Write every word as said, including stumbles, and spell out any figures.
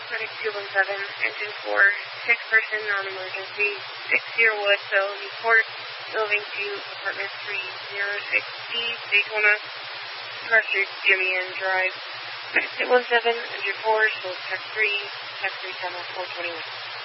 Medic two one seven, engine four, six person non-emergency, six zero Wood, so report building two, apartment three zero six D, Daytona, Director Jimmy N. Drive. Medic two one seven, engine four, so tech three, tech three channel four twenty-one.